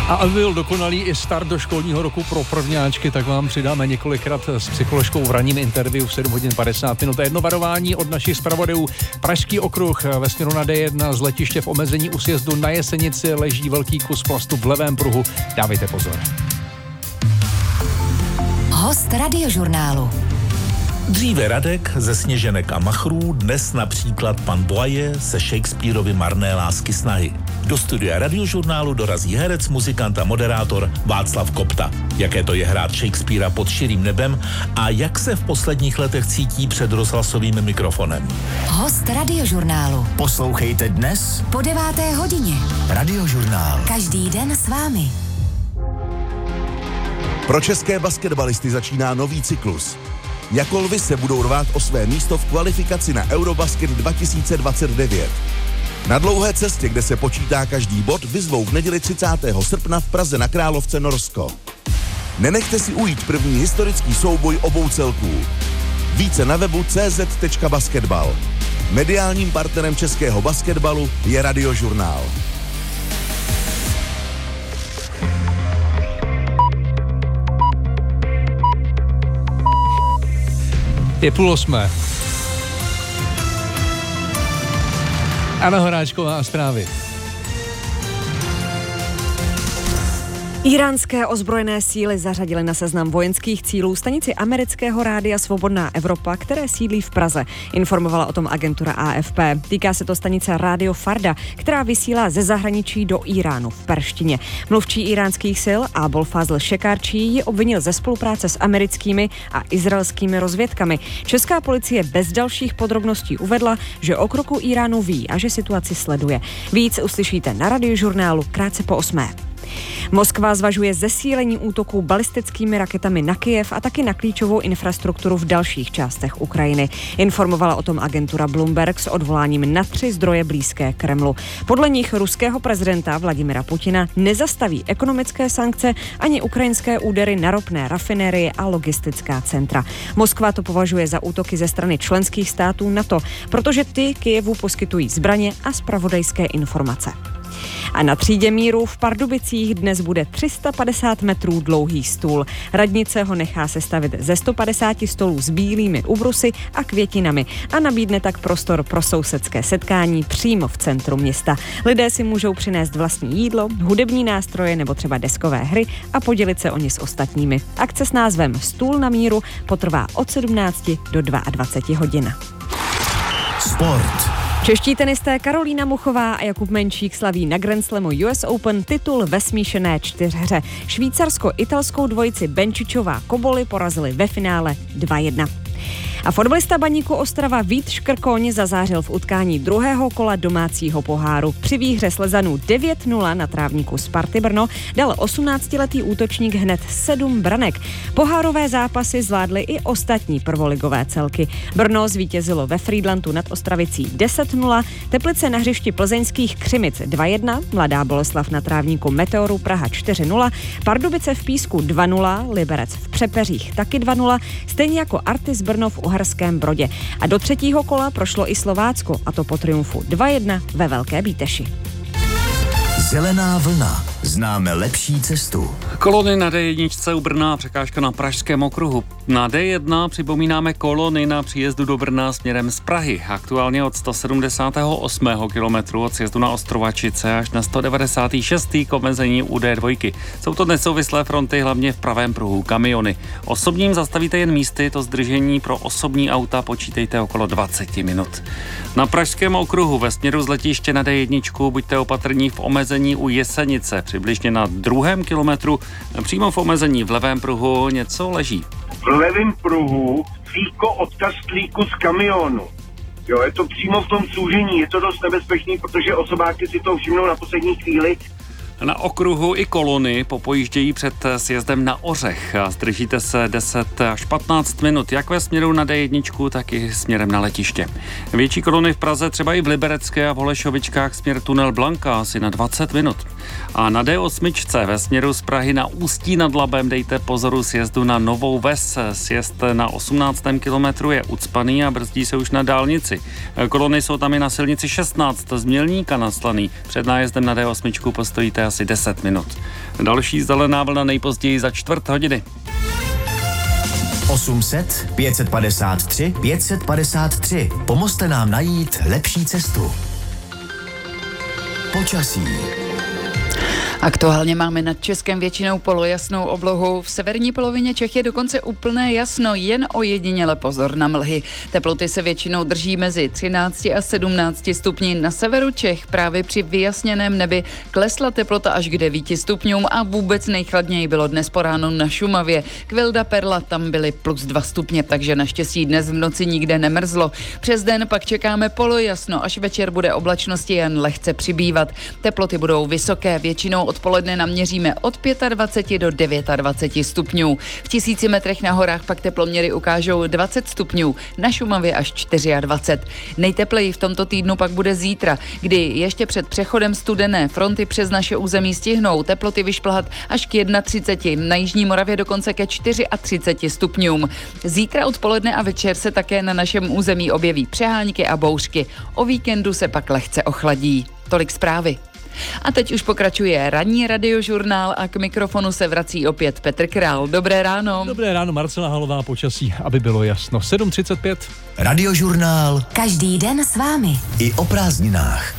A aby byl dokonalý i start do školního roku pro prvňáčky, tak vám přidáme několikrát s psycholožkou v ranním interview v 7 hodin 50 minut. A jedno varování od našich zpravodajů. Pražský okruh ve směru na D1 z letiště v omezení u sjezdu na Jesenici leží velký kus plastu v levém pruhu. Dávejte pozor. Host Radiožurnálu. Dříve Radek ze Sněženek a machrů, dnes například pan Boye se Shakespeareovy Marné lásky snahy. Do studia Radiožurnálu dorazí herec, muzikant a moderátor Václav Kopta. Jaké to je hrát Shakespearea pod širým nebem a jak se v posledních letech cítí před rozhlasovým mikrofonem. Host Radiožurnálu. Poslouchejte dnes Po 9. hodině. Radiožurnál. Každý den s vámi. Pro české basketbalisty začíná nový cyklus. Jako lvy se budou rvát o své místo v kvalifikaci na Eurobasket 2029. Na dlouhé cestě, kde se počítá každý bod, vyzvou v neděli 30. srpna v Praze na Královce Norsko. Nenechte si ujít první historický souboj obou celků. Více na webu cz.basketbal. Mediálním partnerem českého basketbalu je Radiožurnál. Je 7:30. Anna Horáčková a zprávy. Íránské ozbrojené síly zařadily na seznam vojenských cílů stanici amerického rádia Svobodná Evropa, které sídlí v Praze. Informovala o tom agentura AFP. Týká se to stanice Rádio Farda, která vysílá ze zahraničí do Iránu v perštině. Mluvčí íránských sil Abol Fazl Šekárčí ji obvinil ze spolupráce s americkými a izraelskými rozvědkami. Česká policie bez dalších podrobností uvedla, že o kroku Iránu ví a že situaci sleduje. Víc uslyšíte na Radiožurnálu krátce po 8. Moskva zvažuje zesílení útoků balistickými raketami na Kyjev a taky na klíčovou infrastrukturu v dalších částech Ukrajiny. Informovala o tom agentura Bloomberg s odvoláním na 3 zdroje blízké Kremlu. Podle nich ruského prezidenta Vladimira Putina nezastaví ekonomické sankce ani ukrajinské údery na ropné rafinérie a logistická centra. Moskva to považuje za útoky ze strany členských států NATO, protože ty Kyjevu poskytují zbraně a zpravodajské informace. A na třídě míru v Pardubicích dnes bude 350 metrů dlouhý stůl. Radnice ho nechá sestavit ze 150 stolů s bílými ubrusy a květinami a nabídne tak prostor pro sousedské setkání přímo v centru města. Lidé si můžou přinést vlastní jídlo, hudební nástroje nebo třeba deskové hry a podělit se o ně s ostatními. Akce s názvem Stůl na míru potrvá od 17 do 22 hodin. Sport. Čeští tenisté Karolína Muchová a Jakub Menčík slaví na Grand Slamu US Open titul ve smíšené čtyřhře. Švýcarsko-italskou dvojici Benčičová Koboli porazili ve finále 2-1. A fotbalista Baníku Ostrava Vít Škrkoň zazářil v utkání druhého kola domácího poháru. Při výhře Slezanů 9-0 na trávníku Sparty Brno dal 18letý útočník hned 7 branek. Pohárové zápasy zvládly i ostatní prvoligové celky. Brno zvítězilo ve Frýdlantu nad Ostravicí 10-0, Teplice na hřišti plzeňských Křimic 2-1, Mladá Boleslav na trávníku Meteoru Praha 4-0, Pardubice v Písku 2-0, Liberec v Přepeřích taky 2-0, stejně jako Artis Brno v Uherském Brodě. A do třetího kola prošlo i Slovácko, a to po triumfu 2-1 ve Velké Bíteši. Zelená vlna. Známe lepší cestu. Kolony na D1 u Brna, překážka na Pražském okruhu. Na D1 připomínáme kolony na příjezdu do Brna směrem z Prahy. Aktuálně od 178. kilometru od sjezdu na Ostrovačice až na 196. k omezení u D2. Jsou to nesouvislé fronty, hlavně v pravém pruhu kamiony. Osobním zastavíte jen místy, to zdržení pro osobní auta počítejte okolo 20 minut. Na Pražském okruhu ve směru z letiště na D1 buďte opatrní v omezení u Jesenice. Přibližně na 2. kilometru přímo v omezení v levém pruhu něco leží. V levém pruhu fíko od kastlíku z kamionu. Jo, je to přímo v tom soužení, je to dost nebezpečný, protože osobáky si to všimnou na poslední chvíli. Na okruhu i kolony popojíždějí před sjezdem na Ořech a zdržíte se 10 až 15 minut, jak ve směru na D1, tak i směrem na letiště. Větší kolony v Praze, třeba i v Liberecké a v Holešovičkách směr tunel Blanka asi na 20 minut. A na D8 ve směru z Prahy na Ústí nad Labem dejte pozoru sjezdu na Novou Ves. Sjezd na 18. kilometru je ucpaný a brzdí se už na dálnici. Kolony jsou tam i na silnici 16 z Mělníka na Slaný. Před nájezdem na D8 postojíte asi 10 minut. Další zelená vlna nejpozději za čtvrt hodiny. 800 553 553. Pomozte nám najít lepší cestu. Počasí. Aktuálně máme nad Českem většinou polojasnou oblohu. V severní polovině Čech je dokonce úplné jasno, jen ojediněle pozor na mlhy. Teploty se většinou drží mezi 13 a 17 stupni. Na severu Čech právě při vyjasněném nebi klesla teplota až k 9 stupňům a vůbec nejchladněji bylo dnes po ránu na Šumavě. Kvilda Perla, tam byly plus 2 stupně, takže naštěstí dnes v noci nikde nemrzlo. Přes den pak čekáme polojasno, až večer bude oblačnosti jen lehce přibývat. Teploty budou vysoké, většinou odpoledne naměříme od 25 do 29 stupňů. V 1000 metrech na horách pak teploměry ukážou 20 stupňů, na Šumavě až 24. Nejtepleji v tomto týdnu pak bude zítra, kdy ještě před přechodem studené fronty přes naše území stihnou teploty vyšplhat až k 31, na jižní Moravě dokonce ke 34 stupňům. Zítra odpoledne a večer se také na našem území objeví přehánky a bouřky. O víkendu se pak lehce ochladí. Tolik zprávy. A teď už pokračuje ranní radiožurnál a k mikrofonu se vrací opět Petr Král. Dobré ráno. Dobré ráno, Marcela Halová, počasí, aby bylo jasno. 7:35. Radiožurnál. Každý den s vámi. I o prázdninách.